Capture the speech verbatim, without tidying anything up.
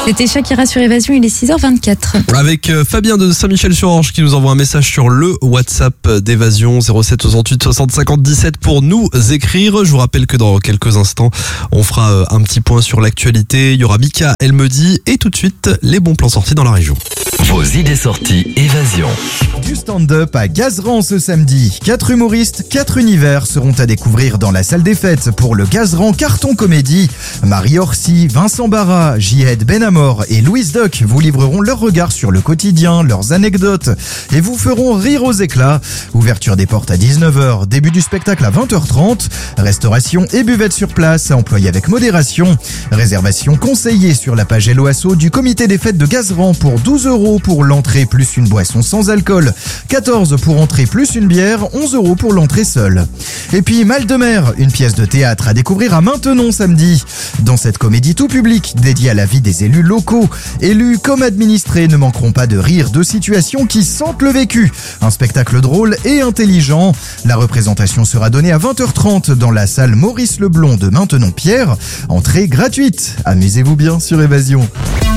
C'était Shakira sur Évasion, il est six heures vingt-quatre. Avec Fabien de Saint-Michel-sur-Orge qui nous envoie un message sur le WhatsApp d'Évasion zéro sept soixante-huit soixante cinquante dix-sept pour nous écrire. Je vous rappelle que dans quelques instants, on fera un petit point sur l'actualité. Il y aura Mika, elle me dit, et tout de suite, les bons plans sortis dans la région. Vos idées sorties Évasion. Du stand-up à Gazeran ce samedi. Quatre humoristes, quatre univers seront à découvrir dans la salle des fêtes pour le Gazeran Carton Comédie. Marie Orsi, Vincent Barra, Jihad Benamor et Louise Duck vous livreront leur regard sur le quotidien, leurs anecdotes et vous feront rire aux éclats. Ouverture des portes à dix-neuf heures, début du spectacle à vingt heures trente. Restauration et buvette sur place, à employer avec modération. Réservation conseillée sur la page Hello Asso du comité des fêtes de Gazeran pour douze euros pour l'entrée plus une boisson sans alcool. quatorze pour entrée plus une bière, onze euros pour l'entrée seule. Et puis Mal de mer, une pièce de théâtre à découvrir à Maintenon samedi. Dans cette comédie tout public dédiée à la vie des élus locaux, élus comme administrés ne manqueront pas de rire de situations qui sentent le vécu. Un spectacle drôle et intelligent. La représentation sera donnée à vingt heures trente dans la salle Maurice Leblond de Maintenon-Pierre. Entrée gratuite. Amusez-vous bien sur Évasion.